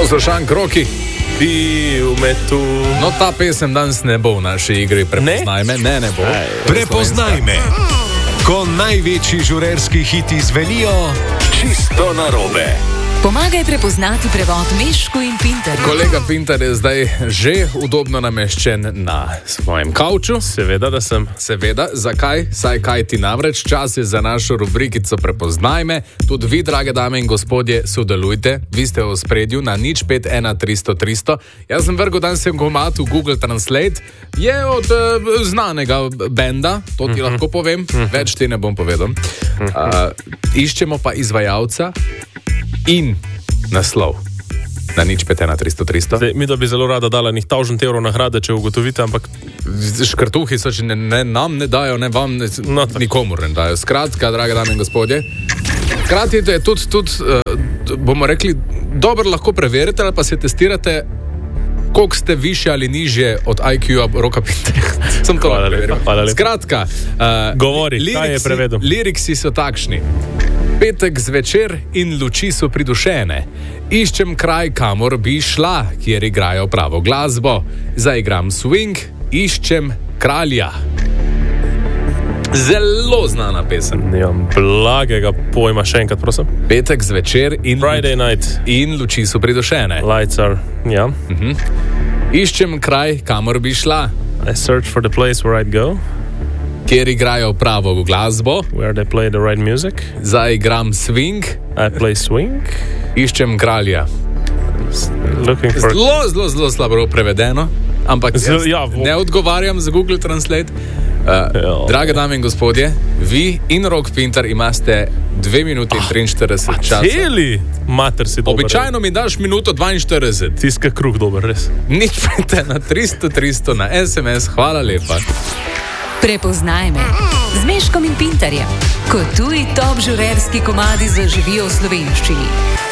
Poslušan kroki. No, ta pesem danes ne bo v naši igri. Prepoznaj me. Ne bo. Prepoznaj me. Ko največji žurerski hiti zvenijo čisto narobe. Pomagaj prepoznati prevod Mešku in Pinterju. Kolega Pinter je zdaj že udobno nameščen na svojem kavču. Seveda, da sem. Seveda, zakaj? Saj kaj ti namreč, čas je za našo rubrikico Prepoznaj me. Tudi vi, drage dame in gospodje, sodelujte. Vi ste v spredju na 051 300 300. Jaz sem vrgel danes komad v Google Translate. Je od znanega benda, to ti lahko povem. Več ti ne bom povedal. Iščemo pa izvajalca in naslov na 051 300 300. Zdaj, mi da bi zelo rada dala njih 1000 evrov nagrade, če ugotovite, ampak škrtuhi so, če nam ne dajo, ne vam, nikomur ne dajo. Skratka, drage dame in gospodje, hkrati je tudi bomo rekli, dobro lahko preverite ali pa se testirate, koliko ste više ali nižje od IQ-a Roka Pinterja. Sem to lahko preveril. Skratka, govori, kaj je prevedel? Liriksi so takšni. Petek zvečer in luči so pridušene. Iščem kraj, kamor bi šla, kjer igrajo pravo glasbo. Zaigram swing, iščem kralja. Zelo znana pesem. Nimam blagega pojma, še enkrat, prosim. Petek zvečer in Friday night. In luči so pridušene. Lights are, ja. Iščem kraj, kamor bi šla. I search for the place where I'd go. Kjer igrajo pravo glasbo. Where they play the right music. Zaigram swing. I play swing. Iščem kralja. Zelo slabo prevedeno, ampak ne odgovarjam za Google Translate. Drage dame in gospodje, vi in Rok Pinter imate 2 minuti in 43 časa. Celi? Mater si dober. Običajno mi daš minuto 42. Tiska kruh dober, res. 051 300 300 na SMS, hvala lepa. Prepoznaj me z Meškom in Pinterjem, ko tuji top žurerski komadi zaživijo v slovenščini.